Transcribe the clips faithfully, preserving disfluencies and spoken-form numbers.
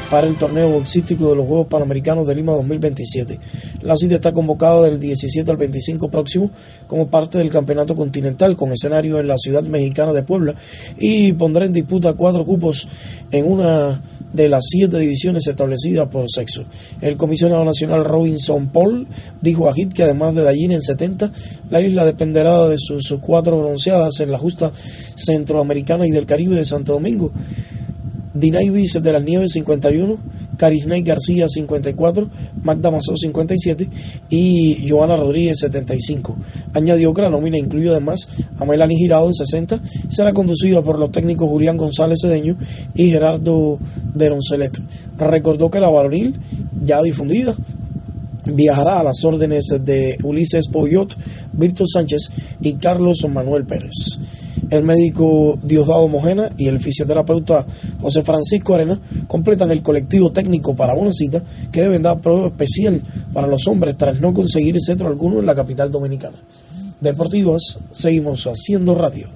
para el torneo boxístico de los Juegos Panamericanos de Lima dos mil veintisiete. La cita está convocada del diecisiete al veinticinco próximo como parte del Campeonato Continental, con escenario en la ciudad mexicana de Puebla, y pondrá en disputa cuatro cupos en una de las siete divisiones establecidas por sexo. El comisionado nacional Robinson Paul dijo a Hit que además de Dallín en setenta, la isla dependerá de sus, sus cuatro bronceadas en la justa centroamericana y del Caribe de Santo Domingo. Dinaivis de las Nieves cincuenta y uno, Carisney García cincuenta y cuatro, Magda Mazó cincuenta y siete y Joana Rodríguez setenta y cinco. Añadió que la nómina incluye además a Melanie Girado de sesenta, será conducida por los técnicos Julián González Cedeño y Gerardo de Roncelet. Recordó que la varonil, ya difundida, viajará a las órdenes de Ulises Poyot, Víctor Sánchez y Carlos Manuel Pérez. El médico Diosdado Mojena y el fisioterapeuta José Francisco Arena completan el colectivo técnico para una cita que deben dar prueba especial para los hombres tras no conseguir centro alguno en la capital dominicana. Deportivas, seguimos haciendo radio.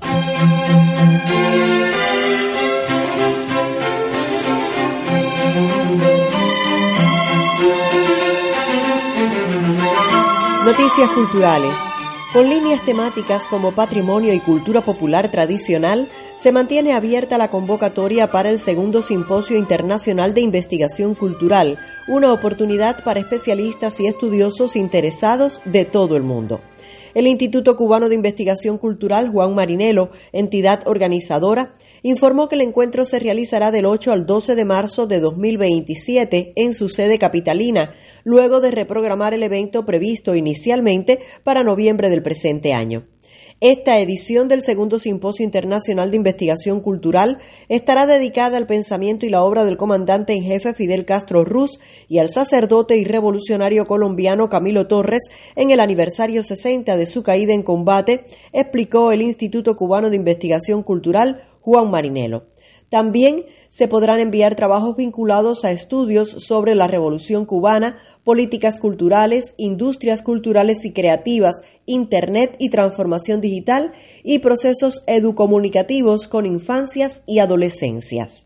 Noticias culturales. Con líneas temáticas como patrimonio y cultura popular tradicional, se mantiene abierta la convocatoria para el segundo Simposio Internacional de Investigación Cultural, una oportunidad para especialistas y estudiosos interesados de todo el mundo. El Instituto Cubano de Investigación Cultural Juan Marinelo, entidad organizadora, informó que el encuentro se realizará del ocho al doce de marzo de dos mil veintisiete en su sede capitalina, luego de reprogramar el evento previsto inicialmente para noviembre del presente año. Esta edición del segundo Simposio Internacional de Investigación Cultural estará dedicada al pensamiento y la obra del comandante en jefe Fidel Castro Ruz y al sacerdote y revolucionario colombiano Camilo Torres en el aniversario sesenta de su caída en combate, explicó el Instituto Cubano de Investigación Cultural Juan Marinelo. También se podrán enviar trabajos vinculados a estudios sobre la Revolución Cubana, políticas culturales, industrias culturales y creativas, Internet y transformación digital y procesos educomunicativos con infancias y adolescencias.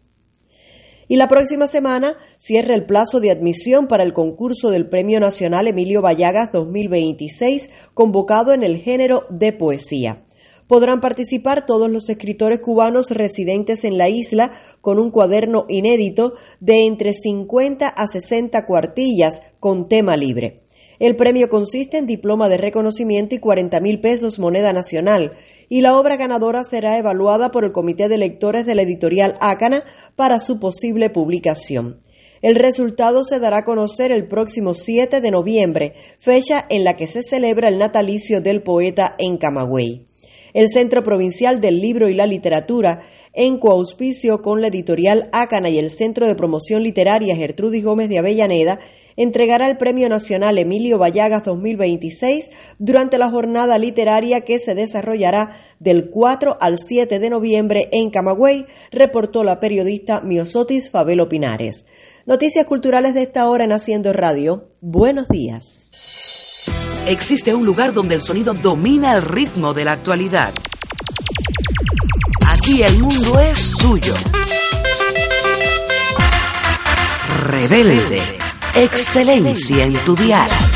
Y la próxima semana cierra el plazo de admisión para el concurso del Premio Nacional Emilio Vallagas dos mil veintiséis, convocado en el género de poesía. Podrán participar todos los escritores cubanos residentes en la isla con un cuaderno inédito de entre cincuenta a sesenta cuartillas con tema libre. El premio consiste en diploma de reconocimiento y cuarenta mil pesos moneda nacional, y la obra ganadora será evaluada por el Comité de Lectores de la editorial Ácana para su posible publicación. El resultado se dará a conocer el próximo siete de noviembre, fecha en la que se celebra el natalicio del poeta en Camagüey. El Centro Provincial del Libro y la Literatura, en coauspicio con la editorial Ácana y el Centro de Promoción Literaria Gertrudis Gómez de Avellaneda, entregará el Premio Nacional Emilio Vallagas dos mil veintiséis durante la jornada literaria que se desarrollará del cuatro al siete de noviembre en Camagüey, reportó la periodista Miosotis Fabelo Pinares. Noticias culturales de esta hora en Haciendo Radio. Buenos días. Existe un lugar donde el sonido domina el ritmo de la actualidad. Aquí el mundo es suyo. Rebelde. Excelencia en tu dial.